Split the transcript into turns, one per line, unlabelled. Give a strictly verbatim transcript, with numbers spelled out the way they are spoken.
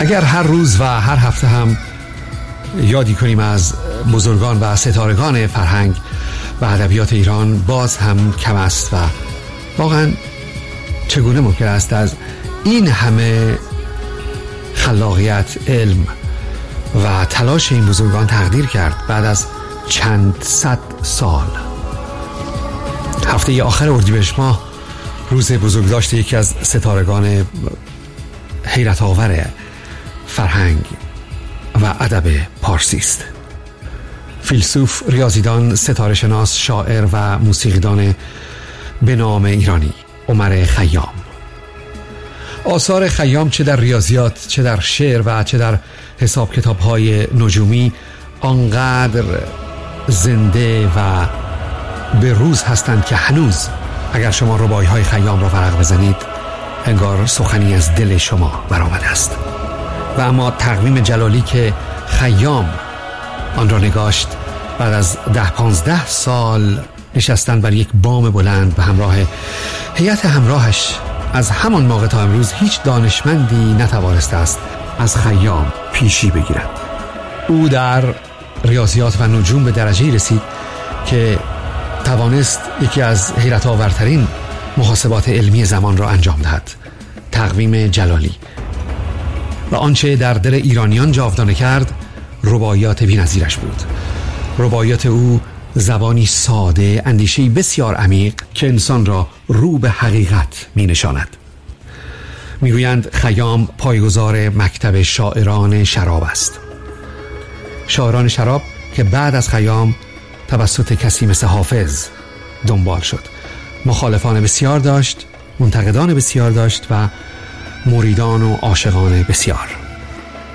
اگر هر روز و هر هفته هم یادی کنیم از بزرگان و ستارگان فرهنگ و ادبیات ایران، باز هم کم است و واقعا چگونه ممکن است از این همه خلاقیت، علم و تلاش این بزرگان تقدیر کرد بعد از چند صد سال. هفته آخر اردیبهشت ماه روز بزرگداشت یکی از ستارگان حیرت آور فرهنگ و ادب پارسی است. فیلسوف، ریاضیدان، ستاره شناس، شاعر و موسیقیدان به نام ایرانی عمر خیام. آثار خیام چه در ریاضیات، چه در شعر و چه در حساب کتاب‌های نجومی آنقدر زنده و به روز هستند که هنوز اگر شما رباعی‌های خیام را ورق بزنید انگار سخنی از دل شما برآمده است. و اما تقویم جلالی که خیام آن را نگاشت بعد از ده پانزده سال نشستن بر یک بام بلند به همراه هیئت همراهش، از همان موقع تا امروز هیچ دانشمندی نتوانسته است از خیام پیشی بگیرد. او در ریاضیات و نجوم به درجه‌ای رسید که توانست یکی از حیرت آورترین محاسبات علمی زمان را انجام دهد، تقویم جلالی. و آنچه در دل ایرانیان جاودانه کرد رباعیات بی‌نظیرش بود. رباعیات او زبانی ساده، اندیشه‌ای بسیار عمیق که انسان را رو به حقیقت می نشاند. می گویند خیام پایه‌گذار مکتب شاعران شراب است. شاعران شراب که بعد از خیام توسط کسی مثل حافظ دنبال شد. مخالفان بسیار داشت، منتقدان بسیار داشت و مریدان و عاشقان بسیار.